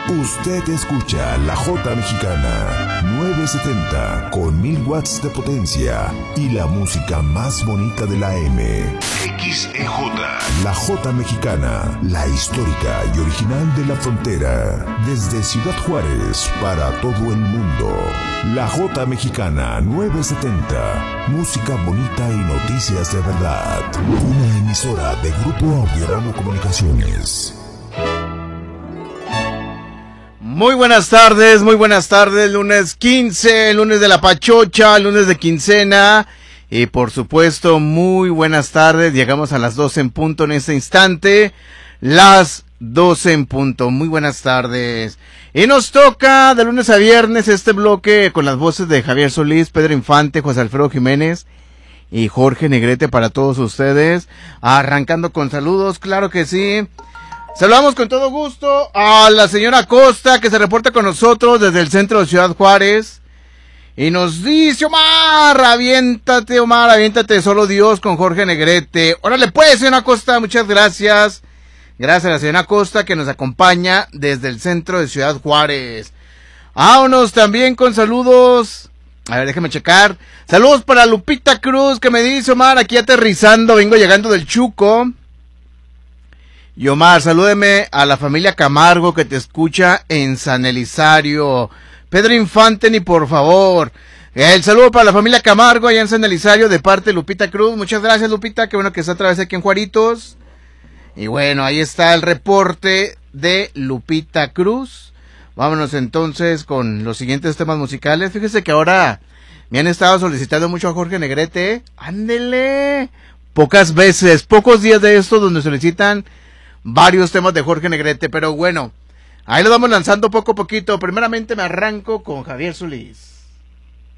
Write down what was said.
Usted escucha La Jota Mexicana 970 con 1000 watts de potencia y la música más bonita de la M. XEJ. La Jota Mexicana, la histórica y original de la frontera. Desde Ciudad Juárez para todo el mundo. La Jota Mexicana 970. Música bonita y noticias de verdad. Una emisora de Grupo Audiorama Comunicaciones. Muy buenas tardes, lunes 15, lunes de la Pachocha, lunes de quincena y por supuesto muy buenas tardes, llegamos a las 12 en punto en este instante, las 12 en punto, muy buenas tardes. Y nos toca de lunes a viernes este bloque con las voces de Javier Solís, Pedro Infante, José Alfredo Jiménez y Jorge Negrete para todos ustedes, arrancando con saludos, claro que sí. Saludamos con todo gusto a la señora Costa que se reporta con nosotros desde el centro de Ciudad Juárez y nos dice: Omar, aviéntate, solo Dios con Jorge Negrete. Órale pues, señora Costa, muchas gracias. Gracias a la señora Costa que nos acompaña desde el centro de Ciudad Juárez. Vámonos también con saludos. A ver, déjame checar. Saludos para Lupita Cruz que me dice: Omar, aquí aterrizando, vengo llegando del Chuco. Y Omar, salúdeme a la familia Camargo que te escucha en San Elizario. Pedro Infante, ni por favor. El saludo para la familia Camargo allá en San Elizario de parte de Lupita Cruz. Muchas gracias, Lupita, qué bueno que está otra vez aquí en Juaritos. Y bueno, ahí está el reporte de Lupita Cruz. Vámonos entonces con los siguientes temas musicales. Fíjese que ahora me han estado solicitando mucho a Jorge Negrete. ¡Ándele! Pocas veces, pocos días de estos donde solicitan varios temas de Jorge Negrete, pero bueno, ahí lo vamos lanzando poco a poquito. Primeramente me arranco con Javier Solís.